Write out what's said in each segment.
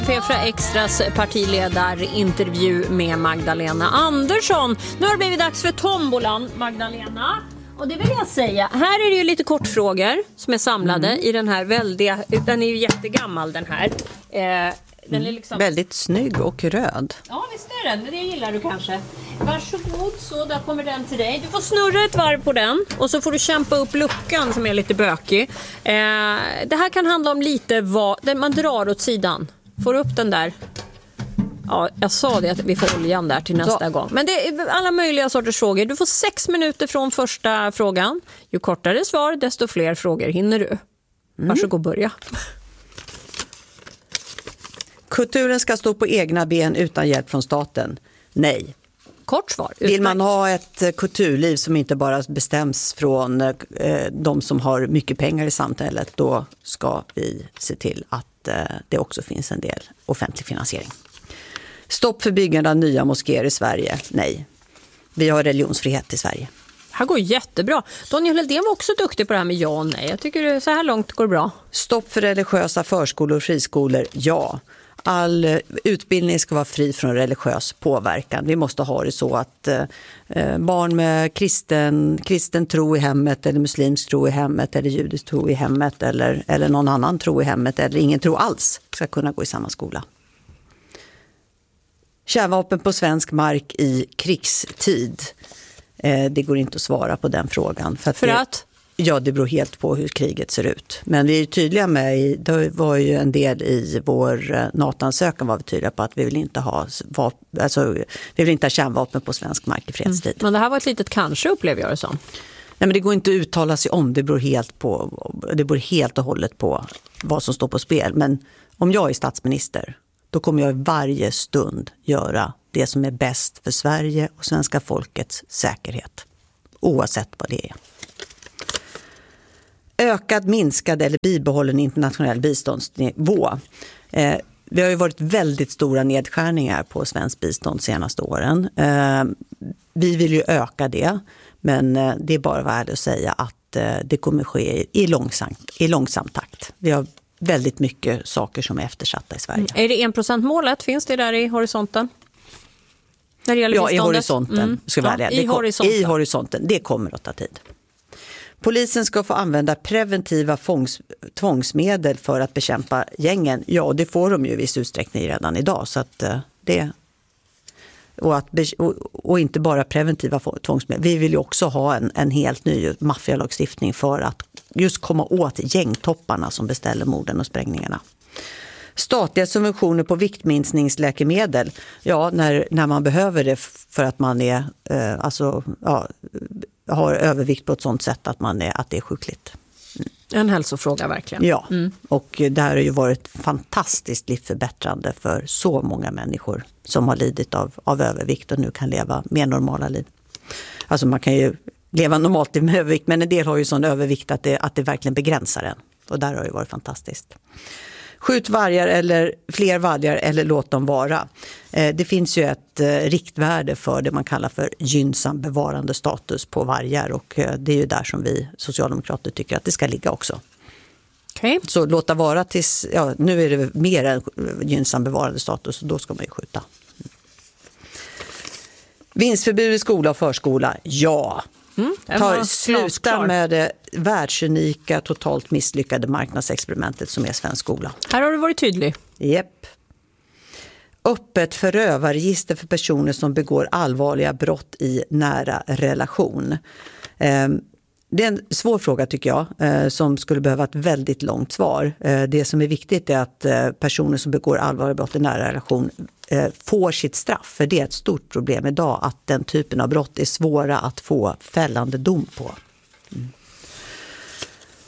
P4 Extras partiledarintervju med Magdalena Andersson. Nu har det blivit dags för tombolan, Magdalena. Och det vill jag säga, här är det ju lite kortfrågor som är samlade i den här väldiga, den är ju jättegammal den här. Den är liksom... Väldigt snygg och röd. Ja, visst är den, det gillar du kanske. Varsågod, så där kommer den till dig. Du får snurra ett varv på den och så får du kämpa upp luckan som är lite bökig. Det här kan handla om lite vad man drar åt sidan. Får upp den där. Ja, jag sa det att vi får oljan där till nästa gång. Men det är alla möjliga sorters frågor. Du får 6 minuter från första frågan. Ju kortare svar, desto fler frågor hinner du. Varsågod, börja. Kulturen ska stå på egna ben utan hjälp från staten. Nej. Kort svar. Vill man ha ett kulturliv som inte bara bestäms från de som har mycket pengar i samhället, då ska vi se till att det också finns en del offentlig finansiering. Stopp för byggande av nya moskéer i Sverige. Nej. Vi har religionsfrihet i Sverige. Här går jättebra. Daniel Heldén var också duktig på det här med ja och nej. Jag tycker så här långt går det bra. Stopp för religiösa förskolor och friskolor. Ja. All utbildning ska vara fri från religiös påverkan. Vi måste ha det så att barn med kristen tro i hemmet eller muslimsk tro i hemmet eller judisk tro i hemmet eller någon annan tro i hemmet eller ingen tro alls ska kunna gå i samma skola. Kärnvapen på svensk mark i krigstid. Det går inte att svara på den frågan. För att? Ja, det beror helt på hur kriget ser ut. Men vi är tydliga med, det var ju en del i vår NATO-ansökan var vi tydliga på att vi vill inte ha kärnvapen på svensk mark i fredstid. Men det här var ett litet kanske, upplever jag det som. Nej, men det går inte att uttala sig om, det beror helt och hållet på vad som står på spel. Men om jag är statsminister, då kommer jag varje stund göra det som är bäst för Sverige och svenska folkets säkerhet. Oavsett vad det är. Ökad, minskad eller bibehållen internationell biståndsnivå. Vi har ju varit väldigt stora nedskärningar på svensk bistånd de senaste åren. Vi vill ju öka det, men det är bara värd att säga att det kommer ske i långsam takt. Vi har väldigt mycket saker som är eftersatta i Sverige. Är det 1%-målet? Finns det där i horisonten? När det gäller ja, biståndet? I horisonten. I horisonten. Det kommer att ta tid. Polisen ska få använda preventiva tvångsmedel för att bekämpa gängen. Ja, det får de ju i viss utsträckning redan idag. Så att och inte bara preventiva tvångsmedel. Vi vill ju också ha en helt ny maffialagstiftning för att just komma åt gängtopparna som beställer morden och sprängningarna. Statliga subventioner på viktminskningsläkemedel. Ja, när man behöver det för att man är har övervikt på ett sådant sätt att det är sjukligt. En hälsofråga verkligen. Ja, och det här har ju varit fantastiskt livsförbättrande för så många människor som har lidit av övervikt och nu kan leva mer normala liv. Alltså man kan ju leva normalt med övervikt, men en del har ju sån övervikt att det verkligen begränsar en. Och där har det varit fantastiskt. Skjut vargar eller fler vargar eller låt dem vara. Det finns ju ett riktvärde för det man kallar för gynnsam bevarande status på vargar och det är ju där som vi socialdemokrater tycker att det ska ligga också. Okay. Så låta vara tills, nu är det mer än gynnsam bevarande status och då ska man ju skjuta. Vinstförbud i skola och förskola, ja. Sluta med det världsunika, totalt misslyckade marknadsexperimentet som är svensk skola. Här har du varit tydlig. Japp. Öppet förövarregister för personer som begår allvarliga brott i nära relation. Det är en svår fråga tycker jag som skulle behöva ett väldigt långt svar. Det som är viktigt är att personer som begår allvarliga brott i nära relation får sitt straff. För det är ett stort problem idag att den typen av brott är svåra att få fällande dom på.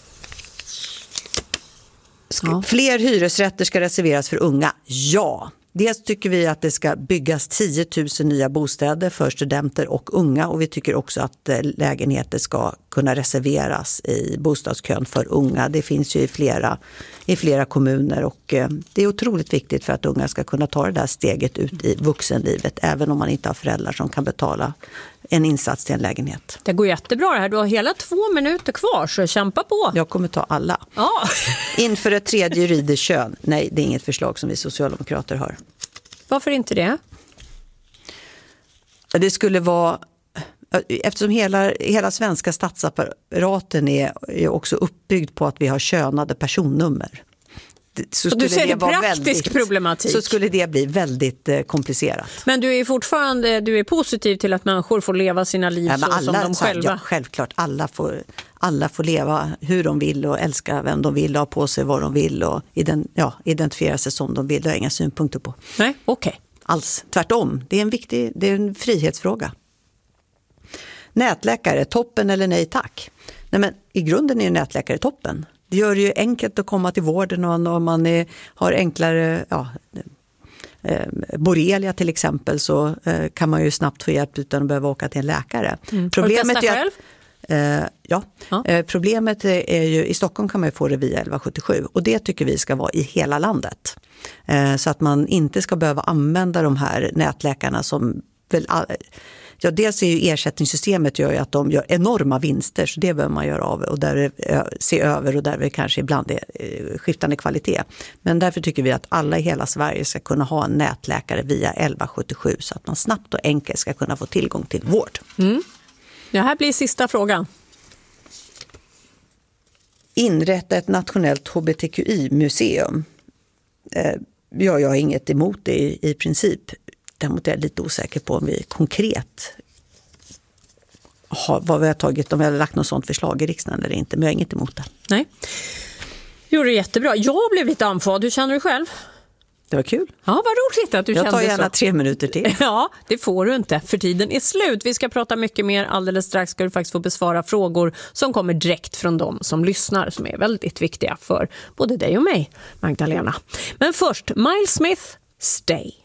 Fler hyresrätter ska reserveras för unga. Ja, Dels tycker vi att det ska byggas 10 000 nya bostäder för studenter och unga, och vi tycker också att lägenheter ska kunna reserveras i bostadskön för unga. Det finns ju i flera kommuner, och det är otroligt viktigt för att unga ska kunna ta det där steget ut i vuxenlivet, även om man inte har föräldrar som kan betala en insats till en lägenhet. Det går jättebra det här. Du har hela 2 minuter kvar, så kämpa på. Jag kommer ta alla. Ja. Inför ett tredje juridiskt kön. Nej, det är inget förslag som vi socialdemokrater har. Varför inte det? Det skulle vara... Eftersom hela svenska statsapparaten är också uppbyggd på att vi har könade personnummer. Så du ser det praktisk problematik. Så skulle det bli väldigt komplicerat. Men du är fortfarande positiv till att människor får leva sina liv som de själva? Ja, självklart. Alla får leva hur de vill och älska vem de vill, ha på sig vad de vill och identifiera sig som de vill. Det har jag inga synpunkter på. Nej, okej. Alls. Tvärtom. Det är en frihetsfråga. Nätläkare, toppen eller nej tack? Nej, men i grunden är ju nätläkare toppen. Det gör det ju enkelt att komma till vården, och om man har enklare borrelia till exempel, så kan man ju snabbt få hjälp utan att behöva åka till en läkare. Problemet har du testat själv? Ja. Problemet är ju, i Stockholm kan man ju få det via 1177, och det tycker vi ska vara i hela landet. Så att man inte ska behöva använda de här nätläkarna som väl... Ja, dels är ju ersättningssystemet gör ju att de gör enorma vinster, så det behöver man göra av och se över, och där det kanske ibland är skiftande kvalitet. Men därför tycker vi att alla i hela Sverige ska kunna ha en nätläkare via 1177, så att man snabbt och enkelt ska kunna få tillgång till vård. Det här blir sista frågan. Inrätta ett nationellt hbtqi-museum. Jag har inget emot det i princip. Däremot är jag lite osäker på om vi konkret vad vi har tagit, om vi har lagt något sådant förslag i riksdagen eller inte. Men jag har inget emot det. Nej. Gjorde det jättebra. Jag blev lite andfådd. Hur känner du själv? Det var kul. Ja, vad roligt att du kände så. Jag tar gärna 3 minuter till. Ja, det får du inte, för tiden är slut. Vi ska prata mycket mer alldeles strax. Ska du faktiskt få besvara frågor som kommer direkt från dem som lyssnar, som är väldigt viktiga för både dig och mig, Magdalena. Men först, Miles Smith, Stay.